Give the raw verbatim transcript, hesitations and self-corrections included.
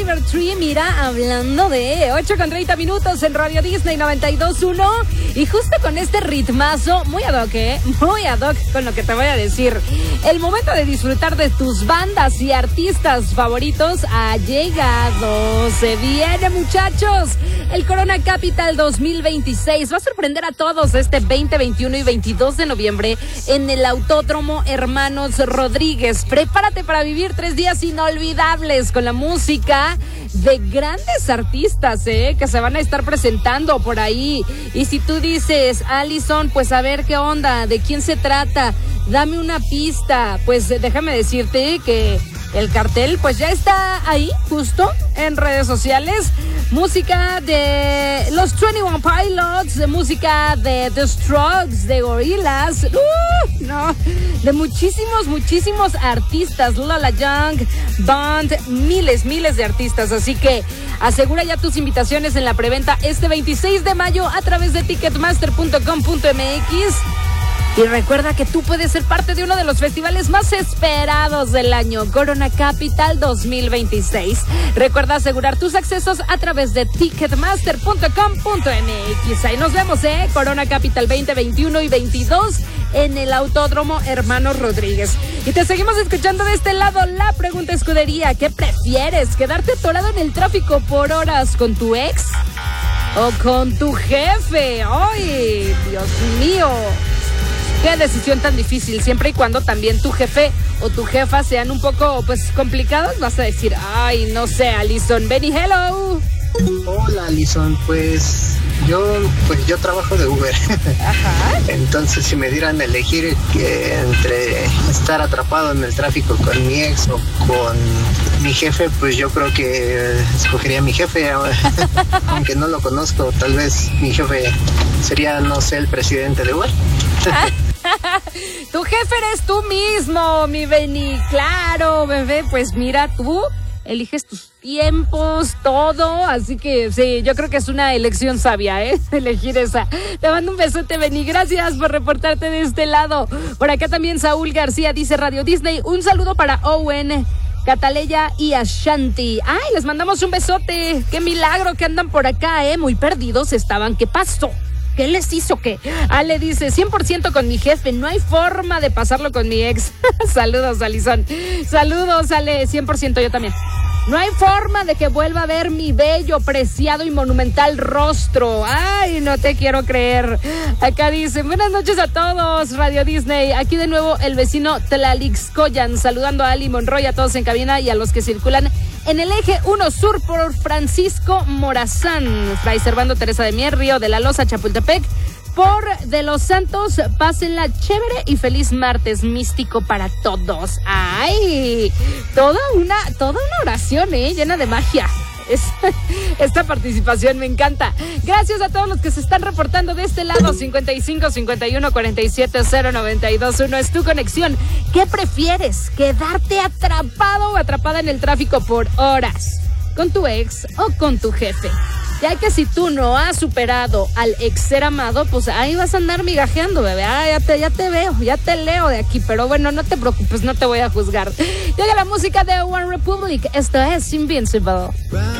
Oliver Tree, mira, hablando de ocho con treinta minutos en Radio Disney noventa y dos punto uno. Y justo con este ritmazo, muy ad hoc, ¿eh? Muy ad hoc con lo que te voy a decir. El momento de disfrutar de tus bandas y artistas favoritos ha llegado. Se viene, muchachos. El Corona Capital dos mil veintiséis va a sorprender a todos este veinte, veintiuno y veintidós de noviembre en el Autódromo Hermanos Rodríguez. Prepárate para vivir tres días inolvidables con la música de grandes artistas, ¿eh? Que se van a estar presentando por ahí. Y si tú dices, Alison, pues a ver qué onda, de quién se trata, dame una pista, pues déjame decirte que el cartel pues ya está ahí, justo en redes sociales. Música de los veintiuno Pilots, de música de The Strokes, de Gorillaz, uh, no, de muchísimos, muchísimos artistas, Lola Young, Bond, miles, miles de artistas. Así que asegura ya tus invitaciones en la preventa este veintiséis de mayo a través de ticketmaster punto com punto m x. Y recuerda que tú puedes ser parte de uno de los festivales más esperados del año, Corona Capital dos mil veintiséis. Recuerda asegurar tus accesos a través de ticketmaster punto com punto m x. Ahí nos vemos, ¿eh? Corona Capital veinte, veintiuno y veintidós en el Autódromo Hermanos Rodríguez. Y te seguimos escuchando de este lado. La pregunta escudería, ¿qué prefieres? ¿Quedarte atorado en el tráfico por horas con tu ex o con tu jefe? ¡Ay, Dios mío! Qué decisión tan difícil, siempre y cuando también tu jefe o tu jefa sean un poco, pues, complicados. Vas a decir, ay, no sé, Alison. Benny, hello. Hola, Alison, pues yo pues yo trabajo de Uber. Ajá. Entonces, si me dieran a elegir que entre estar atrapado en el tráfico con mi ex o con mi jefe, pues yo creo que escogería a mi jefe. Aunque no lo conozco, tal vez mi jefe sería, no sé, el presidente de Uber. Tu jefe eres tú mismo, mi Benny. Claro, bebé, pues mira, tú eliges tus tiempos, todo, así que sí, yo creo que es una elección sabia, ¿eh? Elegir esa. Te mando un besote, Benny, gracias por reportarte de este lado. Por acá también Saúl García dice Radio Disney, un saludo para Owen, Cataleya y Ashanti. Ay, les mandamos un besote. Qué milagro que andan por acá, ¿eh? Muy perdidos estaban. ¿Qué pasó? ¿Qué les hizo qué? Ale dice, cien por ciento con mi jefe, no hay forma de pasarlo con mi ex. Saludos, Alison. Saludos, Ale, cien por ciento yo también. No hay forma de que vuelva a ver mi bello, preciado y monumental rostro. Ay, no te quiero creer. Acá dicen, buenas noches a todos, Radio Disney. Aquí de nuevo el vecino Tlalixcoyan, saludando a Ali Monroy, a todos en cabina y a los que circulan en el eje uno Sur por Francisco Morazán, Fray Servando Teresa de Mier, Río de la Loza, Chapultepec, por De los Santos. Pásenla chévere y feliz martes místico para todos. Ay, toda una, toda una oración, eh, llena de magia. Es, esta participación me encanta. Gracias a todos los que se están reportando de este lado. cincuenta y cinco, cincuenta y uno, cuarenta y siete, cero, noventa y dos, uno es tu conexión. ¿Qué prefieres? ¿Quedarte atrapado o atrapada en el tráfico por horas con tu ex o con tu jefe? Ya que si tú no has superado al ex ser amado, pues ahí vas a andar migajeando, bebé. Ah, ya te, ya te veo, ya te leo de aquí. Pero bueno, no te preocupes, no te voy a juzgar. Llega la música de One Republic. Esto es Invincible.